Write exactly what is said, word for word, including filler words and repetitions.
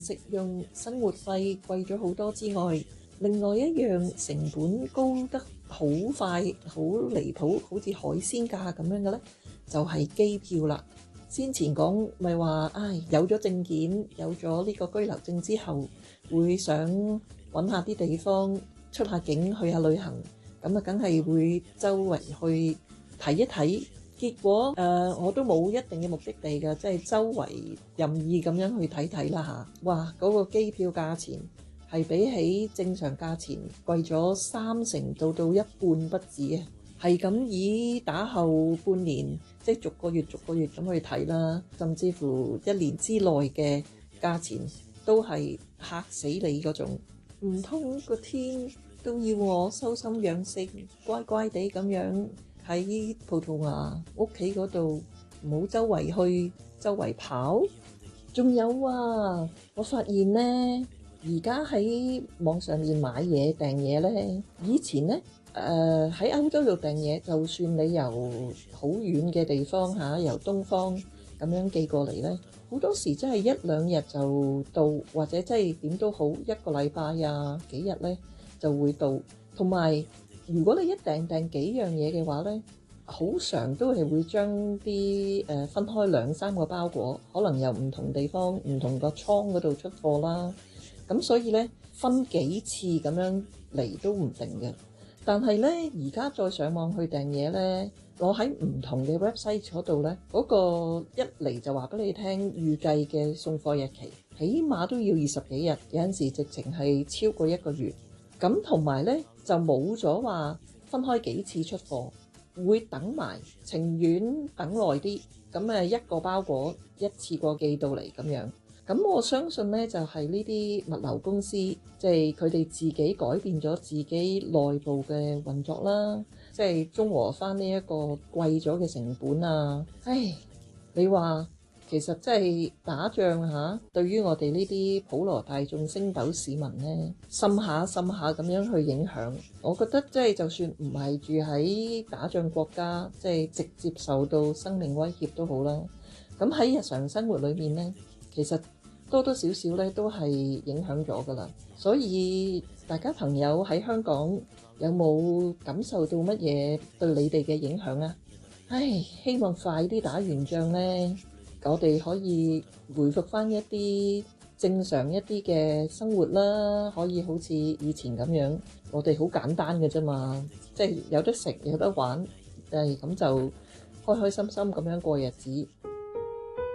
食用生活費貴咗好多之外，另外一樣成本高得好快、好離譜，好似海鮮價咁樣嘅呢，就係機票啦。先前講咪話，唉，有咗證件，有咗呢個居留證之後，會想揾下啲地方出下境去下旅行，咁啊，梗係會周圍去睇一睇。結果誒、呃，我都冇一定嘅目的地嘅，即係周圍任意咁樣去睇睇啦嚇。哇！嗰、那個機票價錢係比起正常價錢貴咗三成到到一半不止啊！係咁以打後半年，即係逐個月逐個月咁去睇啦，甚至乎一年之內嘅價錢都係嚇死你嗰種。唔通個天都要我修心養性，乖乖地咁樣喺葡萄牙屋企嗰度，唔好周圍去周圍跑。仲有啊，我發現呢，而家喺網上面買嘢訂嘢呢，以前呢誒喺歐洲度訂嘢，就算你由好遠嘅地方嚇，由東方咁樣寄過嚟呢，好多時真係一兩日就到，或者真係點都好一個禮拜啊幾日呢就會到。同埋如果你一訂訂幾樣嘢嘅話呢，好常都係會將啲誒分開兩三個包裹，可能由唔同地方、唔同個倉嗰度出貨啦。咁所以呢，分幾次咁樣嚟都唔定嘅。但係呢，而家再上網去訂嘢呢，我喺唔同嘅 website 嗰度呢，嗰個一嚟就話俾你聽預計嘅送貨日期，起碼都要二十幾日，有陣時直情係超過一個月。咁同埋呢，就冇咗話分開幾次出貨，會等埋，情願等耐啲。咁誒一個包裹一次過寄到嚟咁樣。咁我相信呢，就係呢啲物流公司，即係佢哋自己改變咗自己內部嘅運作啦，即係中和翻呢一個貴咗嘅成本啊！唉，你話其實即係打仗嚇，對於我哋呢啲普羅大眾星斗市民呢，滲下滲下咁樣去影響。我覺得即係就算唔係住喺打仗國家，即係直接受到生命威脅都好啦。咁喺日常生活裏面呢，其實多多少少咧都係影響咗㗎啦，所以大家朋友喺香港有冇感受到乜嘢對你哋嘅影響啊？唉，希望快啲打完仗呢，我哋可以回復返一啲正常一啲嘅生活啦，可以好似以前咁樣，我哋好簡單嘅啫嘛，即係有得食有得玩，誒咁就開開心心咁樣過日子。